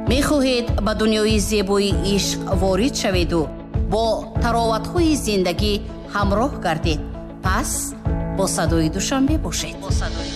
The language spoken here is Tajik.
мехоҳед ба дунёи зебои ишқ ворид шаведу бо тароватҳои зиндагӣ ҳамроҳ гардед. пас бо садои душанбе бошед.